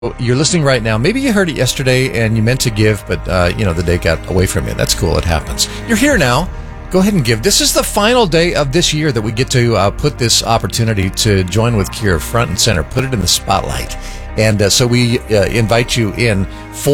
You're listening right now. Maybe you heard it yesterday and you meant to give, but the day got away from you. That's cool. It happens. You're here now. Go ahead and give. This is the final day of this year that we get to put this opportunity to join with Cure front and center, put it in the spotlight. And so we invite you in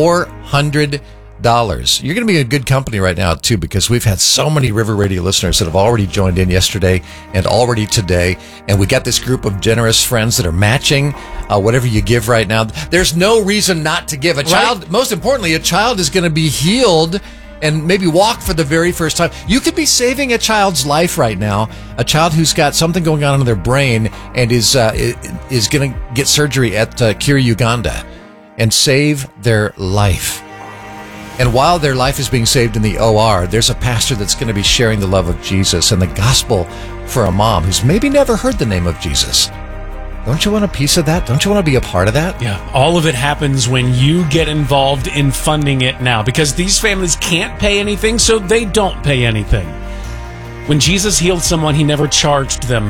$400. You're going to be in good company right now, too, because we've had so many River Radio listeners that have already joined in yesterday and already today. And we got this group of generous friends that are matching whatever you give right now. There's no reason not to give. A child, right? Most importantly, a child is going to be healed and maybe walk for the very first time. You could be saving a child's life right now, a child who's got something going on in their brain and is going to get surgery at Cure Uganda and save their life. And while their life is being saved in the OR, there's a pastor that's going to be sharing the love of Jesus and the gospel for a mom who's maybe never heard the name of Jesus. Don't you want a piece of that? Don't you want to be a part of that? Yeah, all of it happens when you get involved in funding it now, because these families can't pay anything, so they don't pay anything. When Jesus healed someone, he never charged them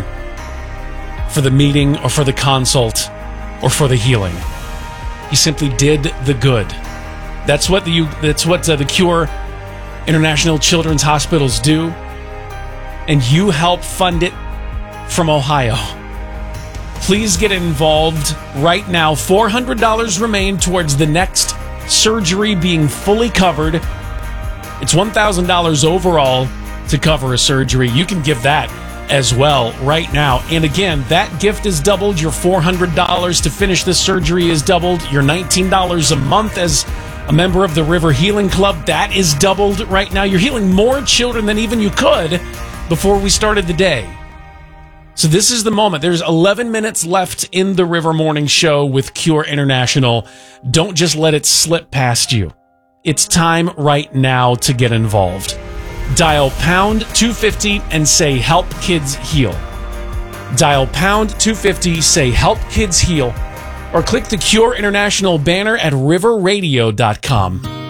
for the meeting or for the consult or for the healing. He simply did the good. That's what the Cure International Children's Hospitals do, and you help fund it from Ohio. Please get involved right now. $400 remain towards the next surgery being fully covered. It's $1,000 overall to cover a surgery. You can give that as well right now. And again, that gift is doubled. Your $400 to finish this surgery is doubled. Your $19 a month as a member of the River Healing Club, that is doubled right now. You're healing more children than even you could before we started the day. So this is the moment. There's 11 minutes left in the River Morning Show with Cure International. Don't just let it slip past you. It's time right now to get involved. Dial pound 250 and say help kids heal. Dial pound 250, say help kids heal. Or click the Cure International banner at riverradio.com.